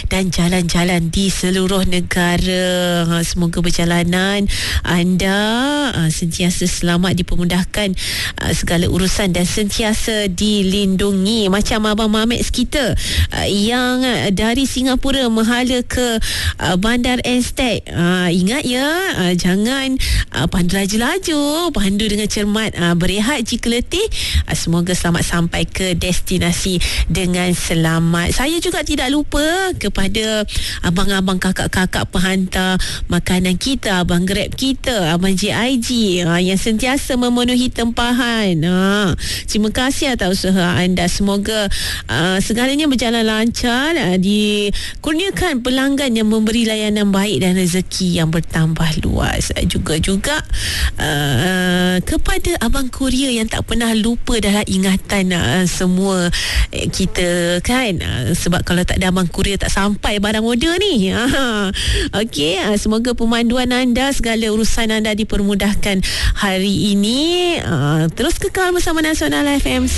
dan jalan-jalan di seluruh negara. Semoga perjalanan anda sentiasa selamat, dipermudahkan segala urusan dan sentiasa dilindungi. Macam Abang Mamex kita yang dari Singapura menghala ke Bandar Anstek. Ingat ya, jangan pandu laju-laju, pandu dengan cermat, berehat jika letih. Semoga selamat sampai ke destinasi dengan selamat. Saya juga tidak lupa kepada abang-abang, kakak-kakak penghantar makanan kita, abang Grab kita, abang JIG yang sentiasa memenuhi tempahan. Terima kasih atas usaha anda. Semoga segalanya berjalan lancar, dikurniakan pelanggan yang memberi layanan baik dan rezeki yang bertambah luas. Juga kepada abang kurier yang tak pernah lupa dalam ingatan semua kita kan, sebab kalau tak ada abang kurier tak sampai barang order ni. Okey, semoga pemanduan anda, segala urusan anda dipermudahkan hari ini. Terus kekal bersama Nasional FM.